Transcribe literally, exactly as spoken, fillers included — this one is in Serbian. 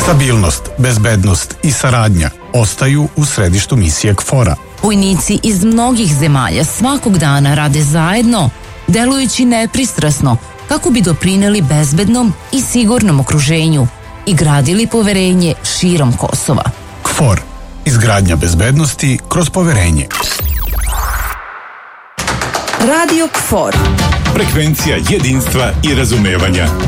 Stabilnost, bezbednost i saradnja ostaju u središtu misije KFOR-a. Vojnici iz mnogih zemalja svakog dana rade zajedno, delujući nepristrasno kako bi doprineli bezbednom i sigurnom okruženju i gradili poverenje širom Kosova. KFOR. Izgradnja bezbednosti kroz poverenje. Radio KFOR. Frekvencija jedinstva i razumevanja.